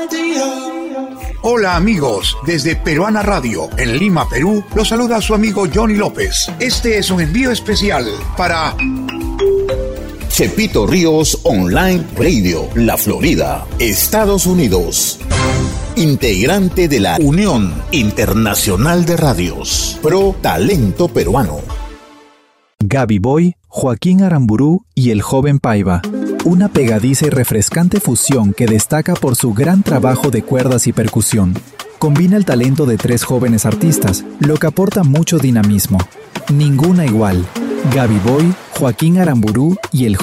Hola amigos, desde Peruana Radio, en Lima, Perú, los saluda su amigo Johnny López. Este es un envío especial para Chepito Ríos Online Radio, La Florida, Estados Unidos. Integrante de la Unión Internacional de Radios, Pro Talento Peruano. Gaby Boy, Joaquín Aramburú y el joven Paiva. Una pegadiza y refrescante fusión que destaca por su gran trabajo de cuerdas y percusión. Combina el talento de tres jóvenes artistas, lo que aporta mucho dinamismo. Ninguna igual. Gaby Boy, Joaquín Aramburú y el